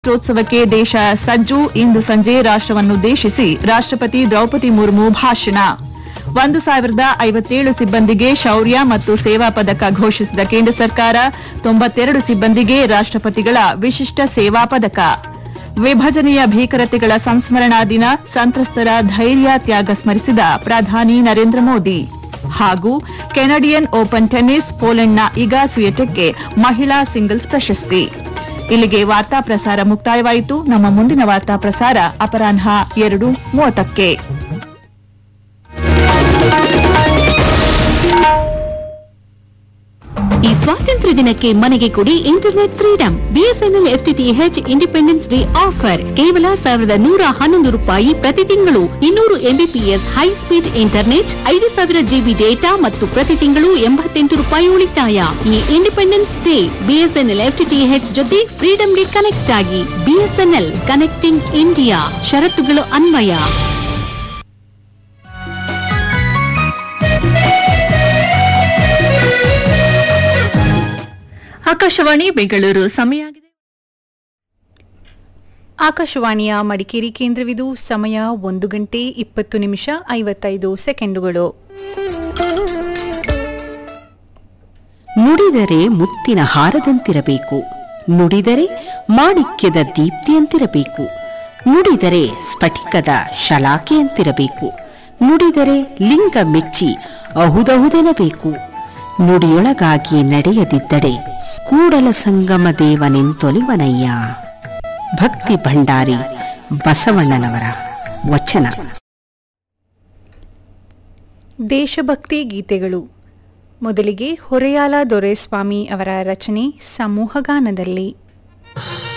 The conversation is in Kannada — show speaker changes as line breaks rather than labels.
ರಾಷ್ಟ್ರೋತ್ಸವಕ್ಕೆ ದೇಶ ಸಜ್ಜು. ಇಂದು ಸಂಜೆ ರಾಷ್ಟ್ರವನ್ನುದ್ದೇಶಿಸಿ ರಾಷ್ಟ್ರಪತಿ ದ್ರೌಪದಿ ಮುರ್ಮು ಭಾಷಣ. 1057 ಸಿಬ್ಬಂದಿಗೆ ಶೌರ್ಯ ಮತ್ತು ಸೇವಾ ಪದಕ ಘೋಷಿಸಿದ ಕೇಂದ್ರ ಸರ್ಕಾರ. 92 ಸಿಬ್ಬಂದಿಗೆ ರಾಷ್ಟ್ರಪತಿಗಳ ವಿಶಿಷ್ಟ ಸೇವಾ ಪದಕ. ವಿಭಜನೆಯ ಭೀಕರತೆಗಳ ಸಂಸ್ಮರಣಾ ದಿನ. ಸಂತ್ರಸ್ತರ ಧೈರ್ಯ ತ್ಯಾಗ ಸ್ಮರಿಸಿದ ಪ್ರಧಾನಿ ನರೇಂದ್ರ ಮೋದಿ. ಹಾಗೂ ಕೆನಡಿಯನ್ ಓಪನ್ ಟೆನ್ನಿಸ್, ಪೋಲೆಂಡ್ನ ಇಗಾ ಸ್ವಿಯಟೆಕ್ಗೆ ಮಹಿಳಾ ಸಿಂಗಲ್ಸ್ ಪ್ರಶಸ್ತಿ. ಇಲ್ಲಿಗೆ ವಾರ್ತಾ ಪ್ರಸಾರ ಮುಕ್ತಾಯವಾಯಿತು. ನಮ್ಮ ಮುಂದಿನ ವಾರ್ತಾ ಪ್ರಸಾರ ಅಪರಾಹ್ನ 2:30ಕ್ಕೆ.
ಈ ಸ್ವಾತಂತ್ರ್ಯ ದಿನಕ್ಕೆ ಮನೆಗೆ ಕೊಡಿ internet freedom. BSNL FTTH independence day offer ಕೇವಲ ₹1,111 ಪ್ರತಿ ತಿಂಗಳು. 200 MBPS high speed internet, 5,000 GB data ಮತ್ತು ಪ್ರತಿ ತಿಂಗಳು ₹88 ಉಳಿತಾಯ. ಈ ಇಂಡಿಪೆಂಡೆನ್ಸ್ ಡೇ ಬಿಎಸ್ಎನ್ಎಲ್ FTTH ಜೊತೆ ಫ್ರೀಡಂಗೆ ಕನೆಕ್ಟ್ ಆಗಿ. BSNL connecting India. ಷರತ್ತುಗಳು ಅನ್ವಯ.
ಆಕಾಶವಾಣಿ ಬೆಂಗಳೂರು. ಸಮಯ
ಆಕಾಶವಾಣಿಯ ಮಡಿಕೇರಿ ಕೇಂದ್ರವಿದು. ಸಮಯ 1:20:55.
ನುಡಿದರೆ ಮುತ್ತಿನ ಹಾರದಂತಿರಬೇಕು, ನುಡಿದರೆ ಮಾಣಿಕ್ಯದ ದೀಪ್ತಿಯಂತಿರಬೇಕು, ನುಡಿದರೆ ಸ್ಫಟಿಕದ ಶಲಾಕೆಯಂತಿರಬೇಕು, ನುಡಿದರೆ ಲಿಂಗ ಮೆಚ್ಚಿ ಅಹುದಹುದೆನಬೇಕು, ನುಡಿಯೊಳಗಾಗಿ ನಡೆಯದಿದ್ದಡೆ ಕೂಡಲ ಸಂಗಮ ದೇವನೆಂತೊಲಿವನಯ್ಯ. ಭಕ್ತಿ ಭಂಡಾರಿ ಬಸವಣ್ಣನವರ ವಚನ.
ದೇಶಭಕ್ತಿ ಗೀತೆಗಳು. ಮೊದಲಿಗೆ ಹೊರೆಯಾಲ ದೊರೆಸ್ವಾಮಿ ಅವರ ರಚನೆ ಸಮೂಹಗಾನದಲ್ಲಿ.